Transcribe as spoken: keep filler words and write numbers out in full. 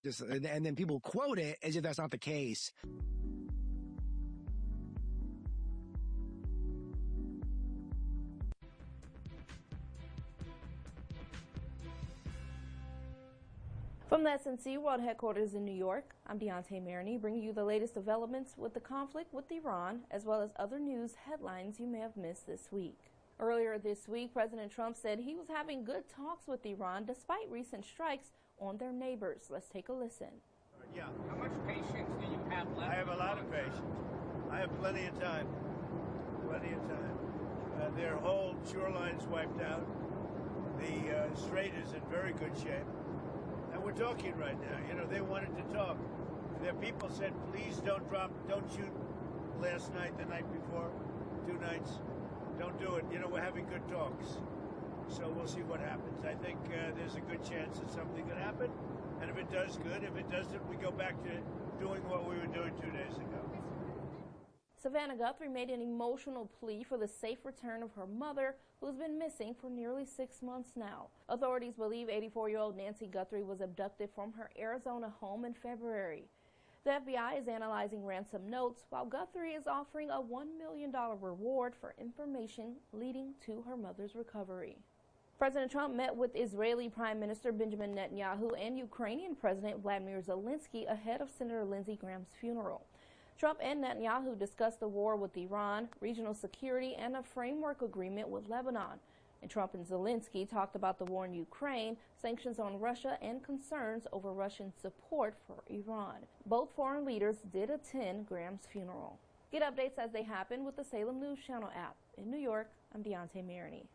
Just, and, and then people quote it as if that's not the case. From the S N C World Headquarters in New York, I'm Deontay Maroney, bringing you the latest developments with the conflict with Iran, as well as other news headlines you may have missed this week. Earlier this week, President Trump said he was having good talks with Iran despite recent strikes on their neighbors. Let's take a listen. Yeah. How much patience do you have left? I have a lot of patience. I have plenty of time. Plenty of time. Uh, their whole shoreline's wiped out. The uh, strait is in very good shape. And we're talking right now. You know, they wanted to talk. Their people said, please don't drop, don't shoot last night, the night before, two nights. Don't do it. You know, we're having good talks. So we'll see what happens. I think uh, there's a good chance that something could happen. And if it does, good. If it doesn't, we go back to doing what we were doing two days ago. Savannah Guthrie made an emotional plea for the safe return of her mother, who's been missing for nearly six months now. Authorities believe eighty-four-year-old Nancy Guthrie was abducted from her Arizona home in February. The F B I is analyzing ransom notes, while Guthrie is offering a one million dollar reward for information leading to her mother's recovery. President Trump met with Israeli Prime Minister Benjamin Netanyahu and Ukrainian President Vladimir Zelensky ahead of Senator Lindsey Graham's funeral. Trump and Netanyahu discussed the war with Iran, regional security, and a framework agreement with Lebanon. And Trump and Zelensky talked about the war in Ukraine, sanctions on Russia, and concerns over Russian support for Iran. Both foreign leaders did attend Graham's funeral. Get updates as they happen with the Salem News Channel app. In New York, I'm Deontay Maroney.